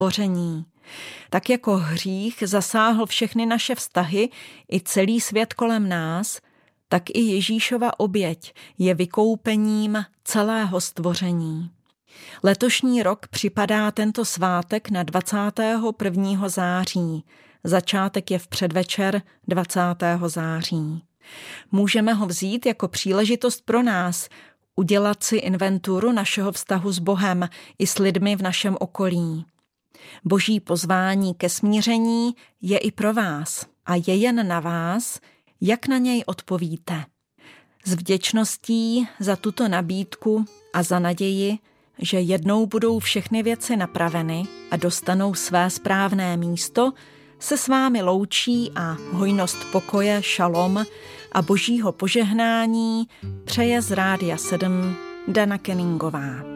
stvoření. Tak jako hřích zasáhl všechny naše vztahy i celý svět kolem nás, tak i Ježíšova oběť je vykoupením celého stvoření. Letošní rok připadá tento svátek na 21. září. Začátek je v předvečer 20. září. Můžeme ho vzít jako příležitost pro nás udělat si inventuru našeho vztahu s Bohem i s lidmi v našem okolí. Boží pozvání ke smíření je i pro vás a je jen na vás, jak na něj odpovíte. S vděčností za tuto nabídku a za naději, že jednou budou všechny věci napraveny a dostanou své správné místo, se s vámi loučí a hojnost pokoje, šalom a božího požehnání přeje z Rádia 7 Dana Kenningová.